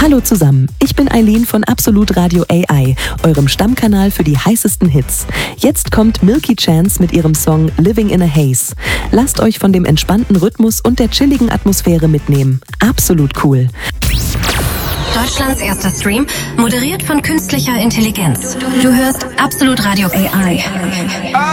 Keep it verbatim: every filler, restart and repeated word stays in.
Hallo zusammen, ich bin Eileen von Absolut Radio A I, eurem Stammkanal für die heißesten Hits. Jetzt kommt Milky Chance mit ihrem Song Living in a Haze. Lasst euch von dem entspannten Rhythmus und der chilligen Atmosphäre mitnehmen. Absolut cool. Deutschlands erster Stream, moderiert von künstlicher Intelligenz. Du hörst Absolut Radio A I.